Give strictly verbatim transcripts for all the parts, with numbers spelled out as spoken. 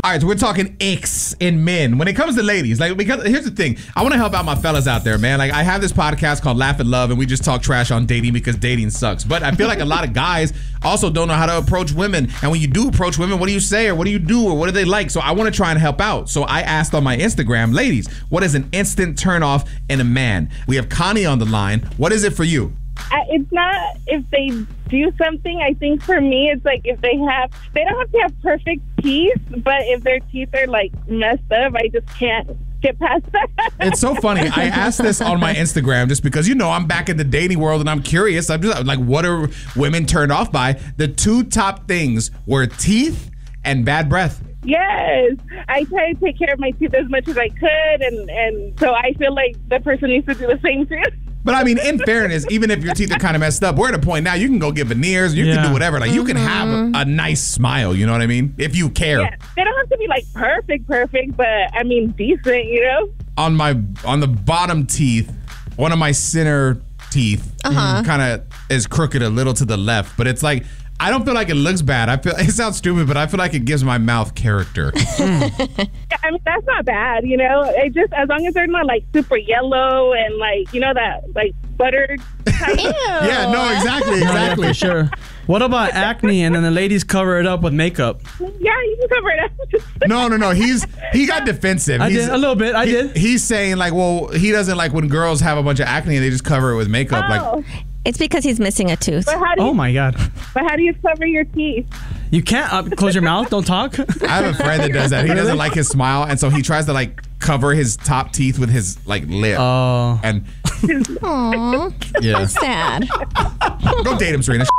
All right, so we're talking icks in men. When it comes to ladies, like, because here's the thing. I want to help out my fellas out there, man. Like, I have this podcast called Laugh and Love, and we just talk trash on dating because dating sucks. But I feel like a lot of guys also don't know how to approach women. And when you do approach women, what do you say or what do you do or what do they like? So I want to try and help out. So I asked on my Instagram, ladies, what is an instant turnoff in a man? We have Connie on the line. What is it for you? I, it's not if they do something. I think for me, it's like if they have, they don't have to have perfect teeth, but if their teeth are like messed up, I just can't get past that. It's so funny. I asked this on my Instagram just because, you know, I'm back in the dating world and I'm curious. I'm just like, what are women turned off by? The two top things were teeth and bad breath. Yes, I try to take care of my teeth as much as I could, and, and so I feel like the person needs to do the same too. But I mean, in fairness, even if your teeth are kind of messed up, we're at a point now you can go get veneers, you Yeah. can do whatever. Like, you can Mm-hmm. have a, a nice smile, you know what I mean? If you care. Yeah, they don't have to be like perfect, perfect, but I mean decent, you know? On my on the bottom teeth, one of my center teeth Uh-huh. kind of is crooked a little to the left, but it's like, I don't feel like it looks bad. I feel it sounds stupid, but I feel like it gives my mouth character. Yeah, I mean, that's not bad, you know? It just, as long as they're not like super yellow and like, you know, that like buttered type. Ew. Yeah, no, exactly, Yeah, exactly. for sure. What about acne and then the ladies cover it up with makeup? Yeah, you can cover it up. No, no, no. He's he got defensive. I He's, did a little bit. I he- did. He's saying like, well, he doesn't like when girls have a bunch of acne and they just cover it with makeup. Like, Oh, It's because he's missing a tooth. but how do you, Oh my God. but how do you cover your teeth? You can't uh, close your mouth. Don't talk. I have a friend that does that. He doesn't like his smile, and so he tries to like cover his top teeth with his like lip. Oh. And Aww, yeah, sad. go date him, Serena.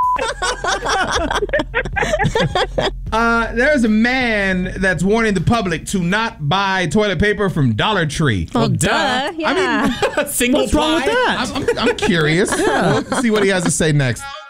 uh, there's a man that's warning the public to not buy toilet paper from Dollar Tree. Well, duh. Yeah. I mean, single What's wrong with ply? that? I'm, I'm, I'm curious. We'll see what he has to say next.